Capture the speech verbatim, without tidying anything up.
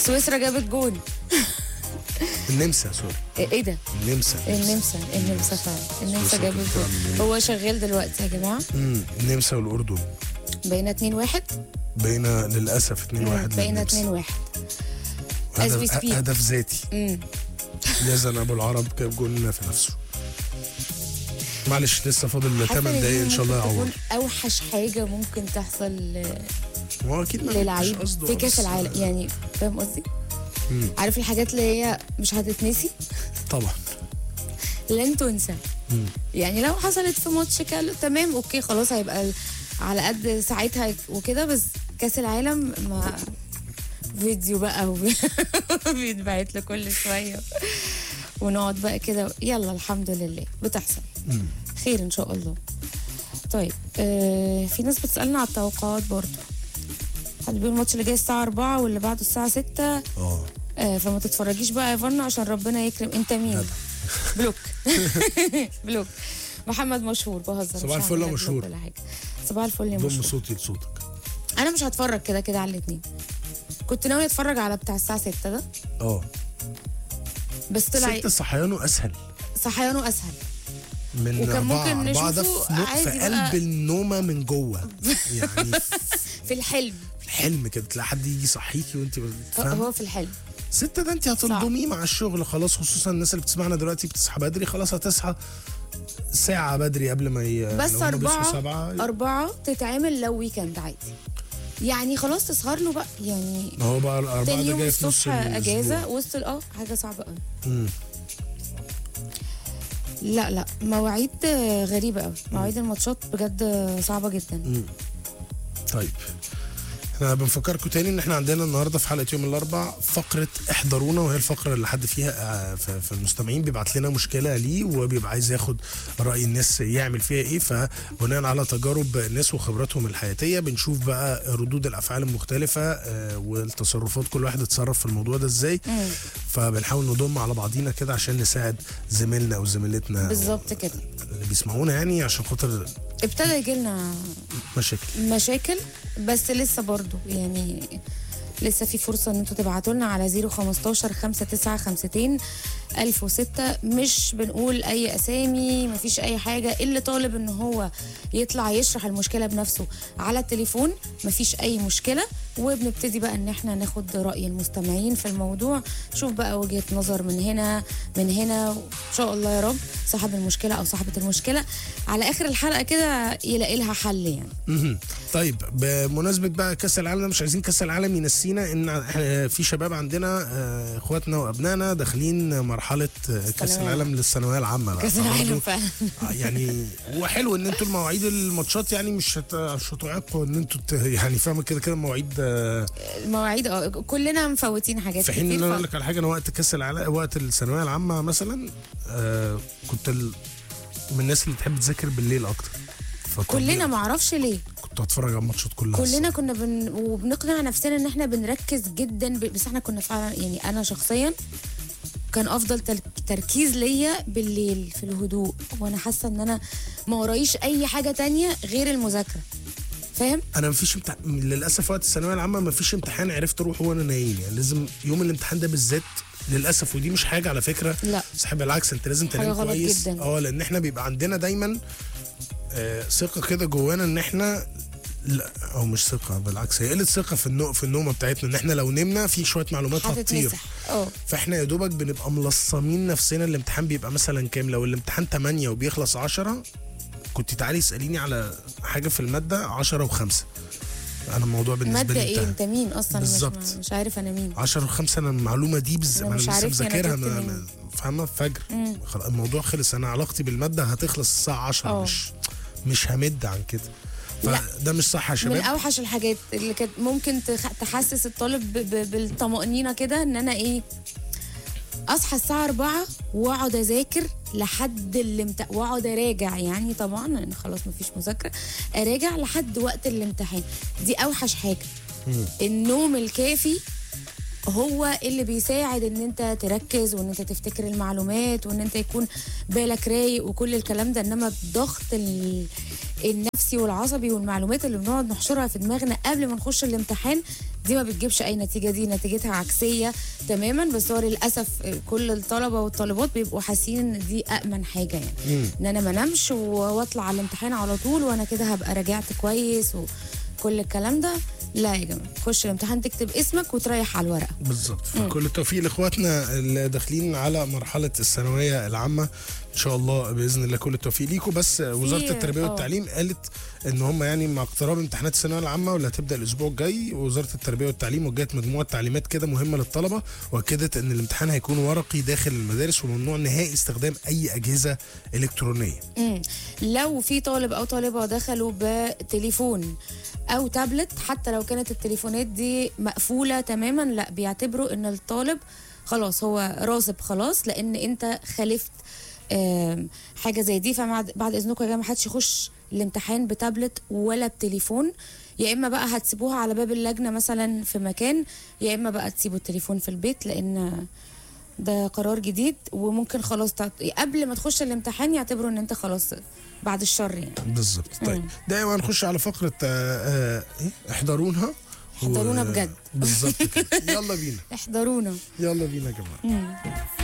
سويسرا جابت جون. النمسا سوري. ايه ده؟ النمسا النمسا النمسا فعلا النمسا جابت جون. هو شغال دلوقتي يا جماعه. امم النمسا والاردن بقينا اتنين واحد. بقينا للاسف اتنين واحد. بقينا اتنين واحد. هدف, هدف ذاتي. امم يزن ابو العرب جاب جول في نفسه. معلش لسه فاضل ثمان دقايق ان شاء الله يعوض. اوحش حاجه ممكن تحصل هو اكيد ما للعيب في كاس العالم، يعني فاهم قصدي؟ عارف الحاجات اللي هي مش هتتنسي طبعا، لن تنسى. يعني لو حصلت في ماتش كده تمام اوكي خلاص هيبقى على قد ساعتها وكده، بس كاس العالم ما فيديو بقى وبيتبعت له كل شويه ونقعد بقى كده. يلا الحمد لله بتحصل. مم. خير ان شاء الله. طيب آه في ناس بتسالنا على التوقعات برضو. حد بيقول الماتش اللي جاي الساعه أربعة واللي بعده الساعه ستة. اه آه فما تتفرجيش بقى يا فنا عشان ربنا يكرم. انت مين؟ بلوك. بلوك. محمد مشهور بهزر. صباح الفل يا مشهور. صباح الفل يا مشهور. ضم صوتي لصوتك. انا مش هتفرج كده كده على الاثنين. كنت ناوي اتفرج على بتاع الساعه ستة ده. اه بس طلع ستة صحيانه اسهل. صحيانه اسهل من وكان ممكن نشوفه ده في, في قلب النومه من جوه. يعني في الحلم. في الحلم كده تلاقي حد يجي يصحيكي وانت بتفهم. هو في الحلم. ستة ده انت هتنضميه مع الشغل خلاص، خصوصا الناس اللي بتسمعنا دلوقتي بتصحى بدري، خلاص هتصحى ساعة بدري قبل ما ي... بس أربعة أربعة تتعمل لو ويكند عادي، يعني خلاص تسهر له بقى. يعني ما هو بقى الأربعة تاني ده يوم جاي في نص الصبح أجازة وسط اه حاجة صعبة قوي. امم لا لا مواعيد غريبة قوي، مواعيد الماتشات بجد صعبة جدا. مم. طيب احنا بنفكركم تاني ان احنا عندنا النهارده في حلقه يوم الاربع فقره احضرونا، وهي الفقره اللي حد فيها في المستمعين بيبعت لنا مشكله ليه وبيبقى عايز ياخد راي الناس يعمل فيها ايه، فبناء على تجارب الناس وخبراتهم الحياتيه بنشوف بقى ردود الافعال المختلفه والتصرفات كل واحد اتصرف في الموضوع ده ازاي. فبنحاول نضم على بعضينا كده عشان نساعد زميلنا او زميلتنا بالظبط كده اللي بيسمعونا، يعني عشان خاطر ابتدى يجي لنا مشاكل مشاكل بس لسه برضو يعني لسه في فرصة ان انتوا تبعتوا لنا على صفر خمستاشر خمسة تسعة خمستين ألف وستة. مش بنقول اي اسامي، مفيش اي حاجة. اللي طالب ان هو يطلع يشرح المشكلة بنفسه على التليفون مفيش اي مشكلة، وبنبتدي بقى ان احنا ناخد رأي المستمعين في الموضوع، شوف بقى وجهة نظر من هنا من هنا، وان شاء الله يا رب صاحب المشكلة او صاحبة المشكلة على اخر الحلقة كده يلاقي لها حل يعني. طيب بمناسبة بقى كاس العالم، مش عايزين كاس العالم ينسينا ان في شباب عندنا اخواتنا وابنائنا داخلين مرحلة كاس العالم للثانوية العامة. كاس العالم فعلا يعني هو حلو ان انتوا المواعيد الماتشات يعني مش مش هتعيقوا ان انتوا يعني فاهمة كده كده مواعيد المواعيد اه كلنا مفوتين حاجات في حين ان انا اقول لك على حاجة، انا وقت كاس العالم وقت الثانوية العامة مثلا آه كنت ال... من الناس اللي بتحب تذاكر بالليل اكتر. كلنا ما اعرفش ليه كنت اتفرج على الماتشات كلها. كلنا كنا بن... وبنقنع نفسنا ان احنا بنركز جدا ب... بس احنا كنا فعلا يعني انا شخصيا كان افضل تل... تركيز ليا بالليل في الهدوء، وانا حاسه ان انا ما ورايش اي حاجه تانية غير المذاكره. فاهم؟ انا مفيش امتح... للاسف وقت الثانويه العامه مفيش امتحان عرفت اروح وانا نايم، يعني لازم يوم الامتحان ده بالذات للاسف، ودي مش حاجه على فكره لا صاحب بالعكس انت لازم تنام كويس. اه لان احنا بيبقى عندنا دايما آه ثقه كده جوانا ان احنا لا او مش ثقه، بالعكس هي قله ثقه في النوم في النومه بتاعتنا، ان احنا لو نمنا في شويه معلومات هتطير. اه فاحنا يا دوبك بنبقى ملصمين نفسنا. الامتحان بيبقى مثلا كام؟ لو الامتحان تمانية وبيخلص عشرة، كنت تعالي اساليني على حاجه في الماده عشرة وخمسة، انا الموضوع بالنسبه لي ماده ايه؟ انت مين اصلا؟ بالظبط مش, مش عارف انا مين. عشرة وخمسة انا المعلومه دي بز... انا مش لسه مذاكرها فاهمه فجر. مم. الموضوع خلص، انا علاقتي بالماده هتخلص الساعه عشرة. أوه. مش مش همد عن كده. فده مش صح يا شباب. من اوحش الحاجات اللي كانت ممكن تحسس الطالب ب... ب... بالطمأنينه كده ان انا ايه اصحى الساعه أربعة واقعد اذاكر لحد الامتحان واقعد اراجع، يعني طبعا لان خلاص مفيش مذاكره، اراجع لحد وقت الامتحان. دي اوحش حاجه. مم. النوم الكافي هو اللي بيساعد ان انت تركز وان انت تفتكر المعلومات وان انت يكون بالك رايق وكل الكلام ده، انما الضغط النفسي والعصبي والمعلومات اللي بنقعد نحشرها في دماغنا قبل ما نخش الامتحان دي ما بتجيبش اي نتيجه، دي نتيجتها عكسيه تماما. بس هو للاسف كل الطلبه والطالبات بيبقوا حاسين ان دي امن حاجه، يعني مم. ان انا ما انامش واطلع على الامتحان على طول وانا كده هبقى راجعت كويس وكل الكلام ده. لا يا جماعه، خش الامتحان تكتب اسمك وتريح على الورقه. بالظبط. فكل التوفيق لاخواتنا اللي داخلين على مرحله الثانويه العامه، ان شاء الله باذن الله كل التوفيق ليكم. بس وزاره التربيه أوه. والتعليم قالت ان هم يعني مع اقتراب امتحانات الثانويه العامه واللي هتبدا الاسبوع الجاي، وزاره التربيه والتعليم وجهت مجموعه تعليمات كده مهمه للطلبه، واكدت ان الامتحان هيكون ورقي داخل المدارس وممنوع نهائي استخدام اي اجهزه الكترونيه. امم لو في طالب او طالبه دخلوا بتليفون او تابلت، حتى لو كانت التليفونات دي مقفوله تماما، لا بيعتبروا ان الطالب خلاص هو راسب خلاص، لان انت خالفت حاجه زي دي. فبعد بعد اذنكم يا جماعه، ما حدش يخش الامتحان بتابلت ولا بتليفون. يا اما بقى هتسيبوها على باب اللجنه مثلا في مكان، يا اما بقى تسيبوا التليفون في البيت، لان ده قرار جديد وممكن خلاص قبل ما تخش الامتحان يعتبروا ان انت خلاص بعد الشر يعني. بالظبط. طيب دايما هنخش على فقره آه آه احضرونا احضرونا بجد. بالظبط كده. يلا بينا احضرونا، يلا بينا يا جماعه.